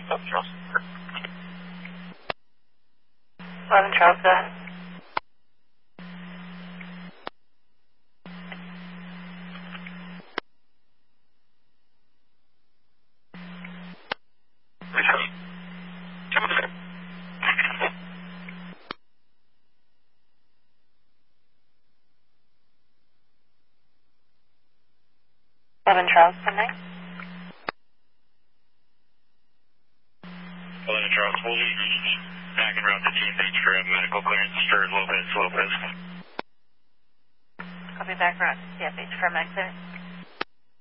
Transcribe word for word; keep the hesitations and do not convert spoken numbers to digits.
eleven Charles, go ahead. eleven Charles, good night. eleven Charles, hold it. Back and route to T S H for a medical clearance for Lopez Lopez. I'll be back around T S H for a med clearance.